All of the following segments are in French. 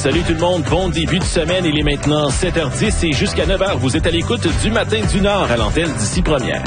Salut tout le monde, bon début de semaine. Il est maintenant 7h10 et jusqu'à 9h, vous êtes à l'écoute du Matin du Nord à l'antenne d'ici Première.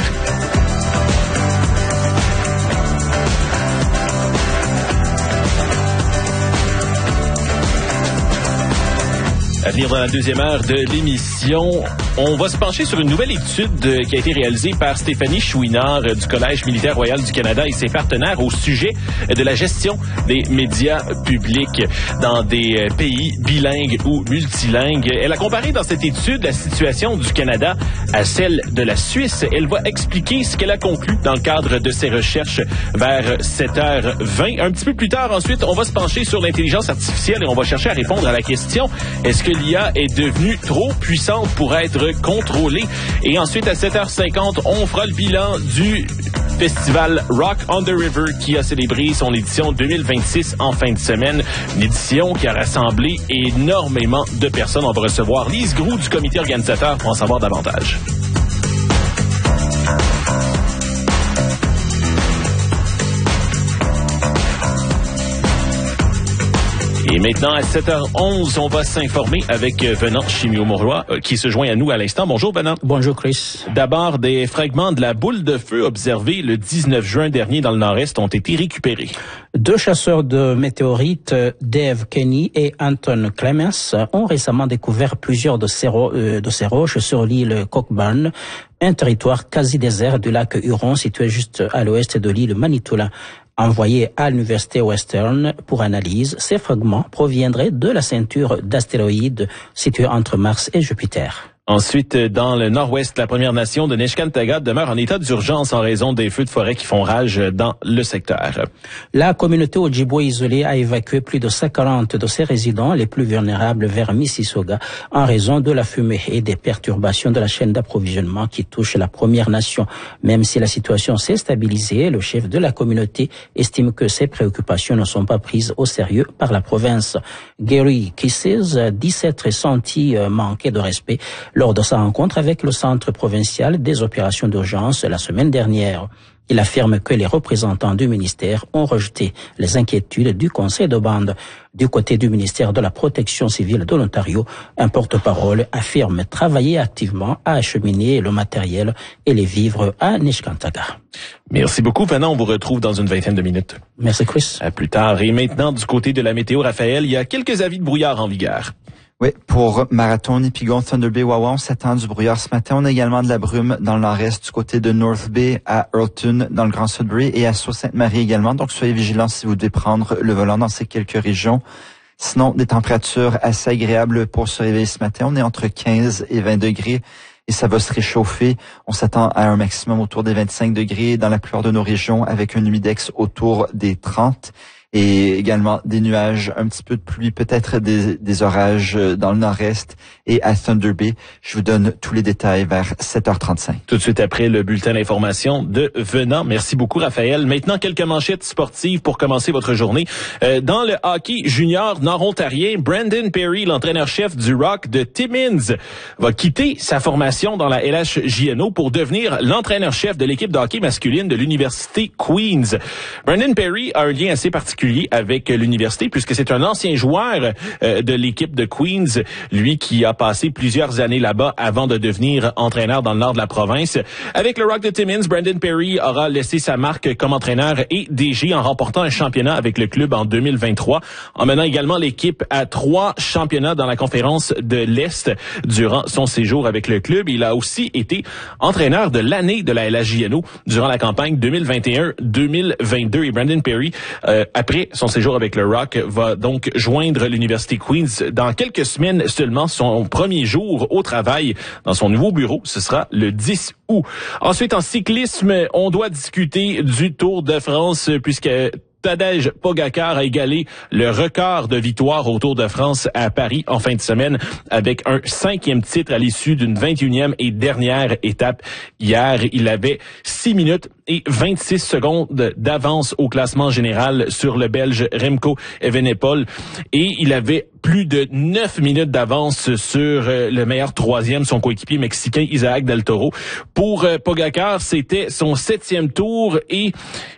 À venir dans la deuxième heure de l'émission, on va se pencher sur une nouvelle étude qui a été réalisée par Stéphanie Chouinard du Collège militaire royal du Canada et ses partenaires au sujet de la gestion des médias publics dans des pays bilingues ou multilingues. Elle a comparé dans cette étude la situation du Canada à celle de la Suisse. Elle va expliquer ce qu'elle a conclu dans le cadre de ses recherches vers 7h20. Un petit peu plus tard, ensuite, on va se pencher sur l'intelligence artificielle et on va chercher à répondre à la question: est-ce que l'IA est devenue trop puissante pour être contrôlée? Et ensuite, à 7h50, on fera le bilan du festival Rock on the River qui a célébré son édition 2026 en fin de semaine. Une édition qui a rassemblé énormément de personnes. On va recevoir Lise Groux du comité organisateur pour en savoir davantage. Et maintenant, à 7h11, on va s'informer avec Venant Chimio-Mauroy, qui se joint à nous à l'instant. Bonjour, Venant. Bonjour, Chris. D'abord, des fragments de la boule de feu observés le 19 juin dernier dans le Nord-Est ont été récupérés. 2 chasseurs de météorites, Dave Kenny et Anton Clemens, ont récemment découvert plusieurs de ces roches sur l'île Cockburn, un territoire quasi désert du lac Huron situé juste à l'ouest de l'île Manitoulin. Envoyés à l'université Western pour analyse, ces fragments proviendraient de la ceinture d'astéroïdes située entre Mars et Jupiter. Ensuite, dans le nord-ouest, la Première Nation de Nishnawbe demeure en état d'urgence en raison des feux de forêt qui font rage dans le secteur. La communauté Ojibwe isolée a évacué plus de 140 de ses résidents les plus vulnérables vers Mississauga en raison de la fumée et des perturbations de la chaîne d'approvisionnement qui touche la Première Nation. Même si la situation s'est stabilisée, le chef de la communauté estime que ces préoccupations ne sont pas prises au sérieux par la province. Gary Kisses dit s'être senti manquer de respect lors de sa rencontre avec le Centre provincial des opérations d'urgence la semaine dernière. Il affirme que les représentants du ministère ont rejeté les inquiétudes du conseil de bande. Du côté du ministère de la Protection civile de l'Ontario, un porte-parole affirme travailler activement à acheminer le matériel et les vivres à Nishnawbe. Merci beaucoup, Venant. On vous retrouve dans une vingtaine de minutes. Merci, Chris. À plus tard. Et maintenant, du côté de la météo, Raphaël, il y a quelques avis de brouillard en vigueur. Oui, pour Marathon, Nipigon, Thunder Bay, Wawa, on s'attend du brouillard ce matin. On a également de la brume dans le nord-est du côté de North Bay, à Earlton, dans le Grand Sudbury et à Sault-Sainte-Marie également. Donc, soyez vigilants si vous devez prendre le volant dans ces quelques régions. Sinon, des températures assez agréables pour se réveiller ce matin. On est entre 15 et 20 degrés et ça va se réchauffer. On s'attend à un maximum autour des 25 degrés dans la plupart de nos régions avec un humidex autour des 30. Et également des nuages, un petit peu de pluie, peut-être des orages dans le nord-est et à Thunder Bay. Je vous donne tous les détails vers 7h35. Tout de suite après le bulletin d'information de Venant. Merci beaucoup, Raphaël. Maintenant, quelques manchettes sportives pour commencer votre journée. Dans le hockey junior nord-ontarien, Brandon Perry, l'entraîneur-chef du Rock de Timmins, va quitter sa formation dans la LHJNO pour devenir l'entraîneur-chef de l'équipe de hockey masculine de l'université Queen's. Brandon Perry a un lien assez particulier avec l'université puisque c'est un ancien joueur de l'équipe de Queens, lui qui a passé plusieurs années là-bas avant de devenir entraîneur dans le nord de la province. Avec le Rock de Timmins, Brandon Perry aura laissé sa marque comme entraîneur et DG en remportant un championnat avec le club en 2023, en menant également l'équipe à 3 championnats dans la conférence de l'Est durant son séjour avec le club. Il a aussi été entraîneur de l'année de la LHJNO durant la campagne 2021-2022 et Brandon Perry après son séjour avec le Rock, va donc joindre l'Université Queen's dans quelques semaines seulement. Son premier jour au travail dans son nouveau bureau, ce sera le 10 août. Ensuite, en cyclisme, on doit discuter du Tour de France puisque Tadej Pogacar a égalé le record de victoires au Tour de France à Paris en fin de semaine avec un 5e titre à l'issue d'une 21e et dernière étape. Hier, il avait 6 minutes et 26 secondes d'avance au classement général sur le Belge Remco Evenepoel et il avait plus de 9 minutes d'avance sur le meilleur troisième, son coéquipier mexicain Isaac Del Toro. Pour Pogacar, c'était son 7e tour et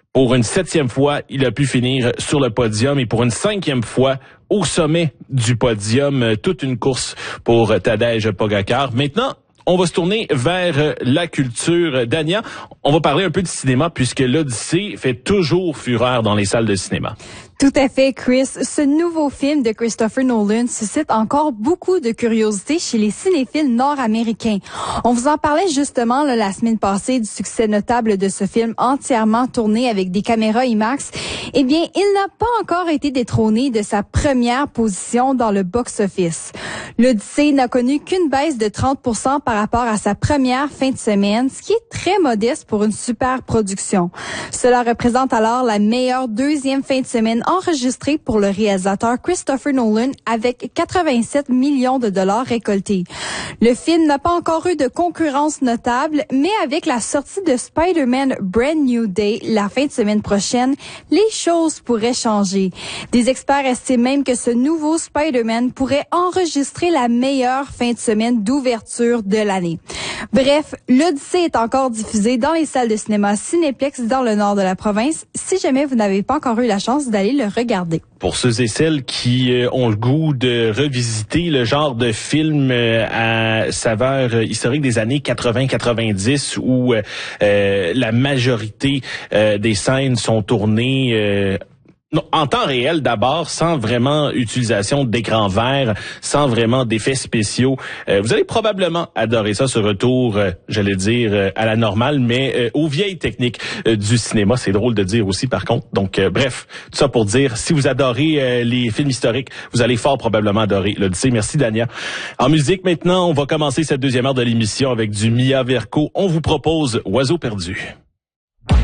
Pour une 7e fois, il a pu finir sur le podium et pour une 5e fois au sommet du podium. Toute une course pour Tadej Pogačar. Maintenant, on va se tourner vers la culture. Dania, on va parler un peu de cinéma puisque l'Odyssée fait toujours fureur dans les salles de cinéma. Tout à fait, Chris. Ce nouveau film de Christopher Nolan suscite encore beaucoup de curiosité chez les cinéphiles nord-américains. On vous en parlait justement la semaine passée du succès notable de ce film entièrement tourné avec des caméras IMAX. Eh bien, il n'a pas encore été détrôné de sa première position dans le box-office. L'Odyssée n'a connu qu'une baisse de 30% par rapport à sa première fin de semaine, ce qui est très modeste pour une super production. Cela représente alors la meilleure deuxième fin de semaine enregistré pour le réalisateur Christopher Nolan avec 87 millions de dollars récoltés. Le film n'a pas encore eu de concurrence notable, mais avec la sortie de Spider-Man Brand New Day la fin de semaine prochaine, les choses pourraient changer. Des experts estiment même que ce nouveau Spider-Man pourrait enregistrer la meilleure fin de semaine d'ouverture de l'année. Bref, l'Odyssée est encore diffusée dans les salles de cinéma Cinéplex dans le nord de la province, si jamais vous n'avez pas encore eu la chance d'aller le regarder. Pour ceux et celles qui ont le goût de revisiter le genre de film à saveur historique des années 80-90 où la majorité des scènes sont tournées en temps réel d'abord, sans vraiment utilisation d'écran vert, sans vraiment d'effets spéciaux. Vous allez probablement adorer ça, ce retour, j'allais dire, à la normale, mais aux vieilles techniques du cinéma. C'est drôle de dire aussi, par contre. Donc, bref, tout ça pour dire, si vous adorez les films historiques, vous allez fort probablement adorer l'Odyssée. Merci, Dania. En musique, maintenant, on va commencer cette deuxième heure de l'émission avec du Mia Verco. On vous propose Oiseau perdu.